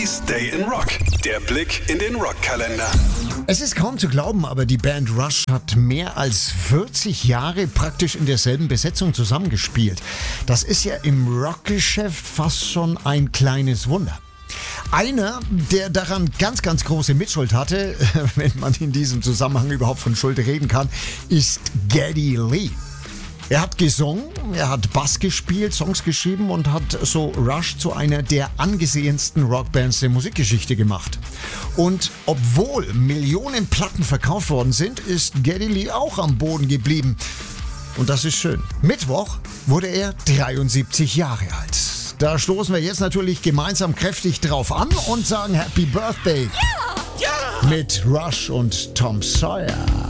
This Day in Rock. Der Blick in den Rockkalender. Es ist kaum zu glauben, aber die Band Rush hat mehr als 40 Jahre praktisch in derselben Besetzung zusammengespielt. Das ist ja im Rockgeschäft fast schon ein kleines Wunder. Einer, der daran ganz große Mitschuld hatte, wenn man in diesem Zusammenhang überhaupt von Schuld reden kann, ist Geddy Lee. Er hat gesungen, er hat Bass gespielt, Songs geschrieben und hat so Rush zu einer der angesehensten Rockbands der Musikgeschichte gemacht. Und obwohl Millionen Platten verkauft worden sind, ist Geddy Lee auch am Boden geblieben. Und das ist schön. Mittwoch wurde er 73 Jahre alt. Da stoßen wir jetzt natürlich gemeinsam kräftig drauf an und sagen Happy Birthday mit Rush und Tom Sawyer.